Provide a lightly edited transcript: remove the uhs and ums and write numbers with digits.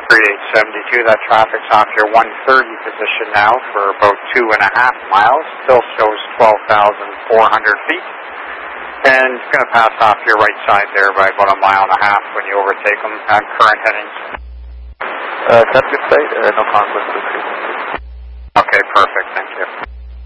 3872, that traffic's off your 130 position now for about 2.5 miles. Still shows 12,400 feet. And it's going to pass off your right side there by about 1.5 miles when you overtake them at current headings. Captain State, no conflict with frequency. Okay, perfect. Thank you.